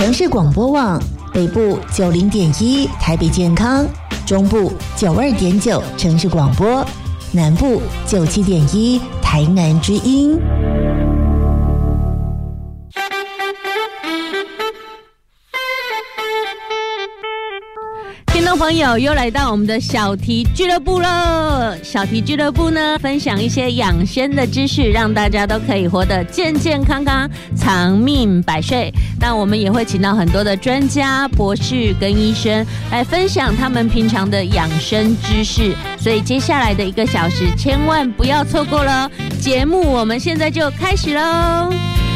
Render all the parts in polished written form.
城市广播网，北部90.1台北健康，中部92.9城市广播，南部97.1台南之音。 听众朋友，又来到我们的小题俱乐部了。小题俱乐部呢，分享一些养生的知识，让大家都可以活得健健康康，长命百岁。那我们也会请到很多的专家、博士跟医生来分享他们平常的养生知识。所以接下来的1个小时，千万不要错过了。节目我们现在就开始喽。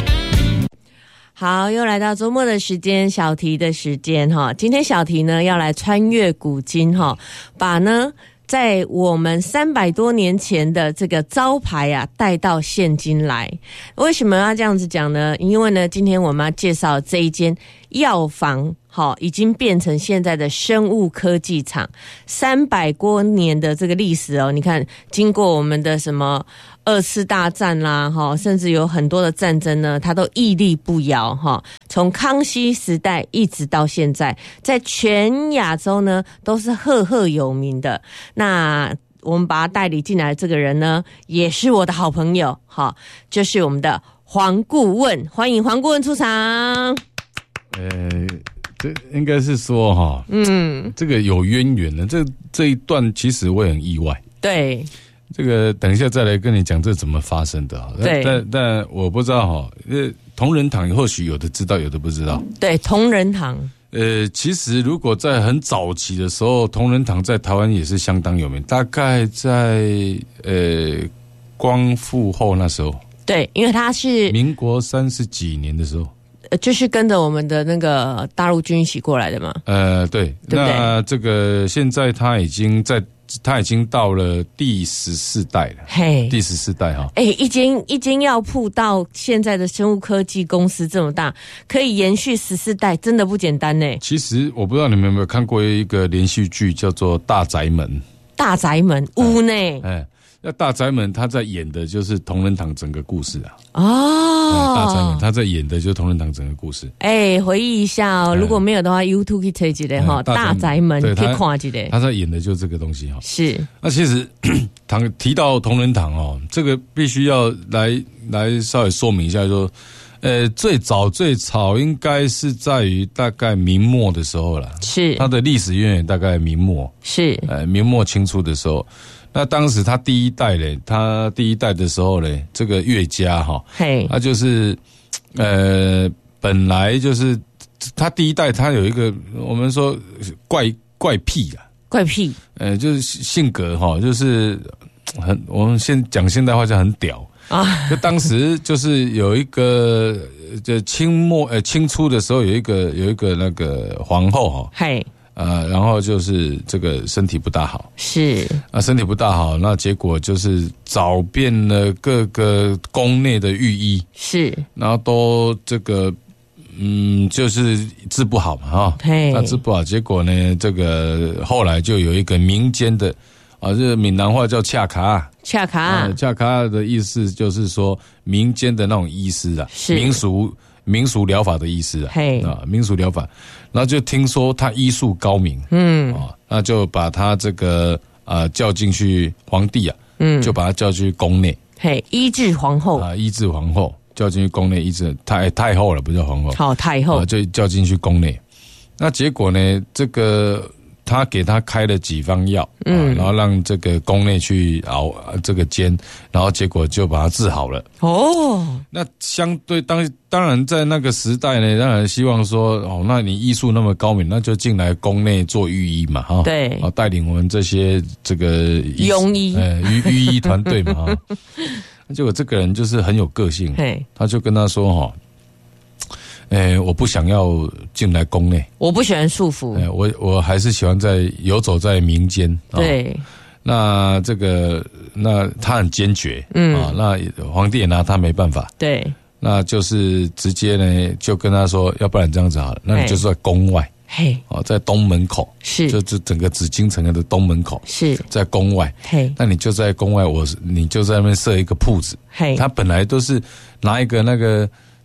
好，又来到周末的时间，小题的时间哈。今天小题呢要来穿越古今哈，把呢在我们300多年前的这个招牌啊带到现今来。为什么要这样子讲呢？因为呢，今天我们要介绍这一间药房，已经变成现在的生物科技厂，300多年的这个历史哦。你看，经过我们的什么2次大战啦，甚至有很多的战争呢，它都屹立不摇哈。从康熙时代一直到现在，在全亚洲呢都是赫赫有名的。那我们把他带领进来的这个人呢，也是我的好朋友，就是我们的黄顾问，欢迎黄顾问出场。 这应该是说这个有渊源的，这一段其实我也很意外。 对， 这个等一下再来跟你讲这怎么发生的。 对， 但我不知道同仁堂或许有的知道，有的不知道。对， 同仁堂。 其实如果在很早期的时候，同仁堂在台湾也是相当有名，大概在光复后那时候。对，因为他是民国30几年的时候。就是跟着我们的那个大陆军一起过来的嘛。对，那这个现在他已经到了第14代了。嘿，第14代哈。一间药铺到现在的生物科技公司这么大，可以延续14代，真的不简单呢。其实我不知道你们有没有看过一个连续剧，叫做《大宅门》。大宅门屋呢？那大宅门他在演的就是同仁堂整个故事啊。大宅门他在演的就是同仁堂整个故事。回忆一下哦，如果没有的话 YouTube 可以推一下大宅门可以看一下。他在演的就是这个东西哈。是。那其实提到同仁堂哦，这个必须要来稍微说明一下说，最早应该是在于大概明末的时候啦。是。它的历史渊源大概明末。是。明末清初的时候。那当时他第一代的时候呢，这个岳家他就是本来就是他第一代他有一个我们说怪癖啊，怪癖，就是性格就是我们先讲现代话叫很屌啊。就当时就是有一个就清初的时候有一个那个皇后然后就是这个身体不大好，是身体不大好，那结果就是找遍了各个宫内的御医，是，然后都这个就是治不好嘛那治不好，结果呢，这个后来就有一个民间的这个闽南话叫恰卡的意思就是说民间的那种医师啊，民俗疗法的医师民俗疗法，然后就听说他医术高明，那就把他这个叫进去皇帝就把他叫去宫内，医治皇后叫进去宫内医治太后了，不叫皇后，太后就叫进去宫内，那结果呢，这个他给他开了几方药，然后让这个宫内去熬这个煎，然后结果就把他治好了。那相对当然在那个时代呢，当然希望说那你医术那么高明，那就进来宫内做御医嘛，对，带领我们这些这个庸医御医团队嘛，结果这个人就是很有个性，他就跟他说我不想要进来宫内，我不喜欢束缚，我还是喜欢游走在民间。对，那他很坚决，那皇帝也拿他没办法。对，那就是直接呢就跟他说，要不然这样子好了，那你就是在宫外，在东门口，是，就整个紫禁城的东门口，是在宫外，那你就在宫外，你就在那边设一个铺子。他本来都是拿一个那个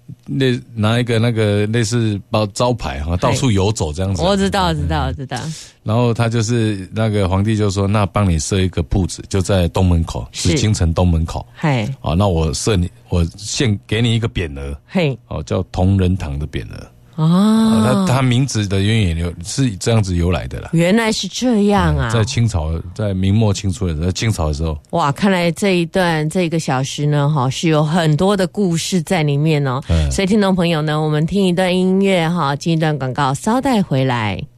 拿一个那个类似招牌哈，到处游走这样子。 我知道。 然后他就是那个皇帝就说，那帮你设一个铺子，就在东门口，紫禁城东门口。嘿，那我献给你一个匾额，嘿，叫同仁堂的匾额。他名字的渊源是这样子由来的啦。 原来是这样啊！ 在清朝，在明末清初的时候，清朝的时候， 哇，看来这1个小时呢，是有很多的故事在里面哦。所以听众朋友呢，我们听一段音乐进一段广告，稍待回来。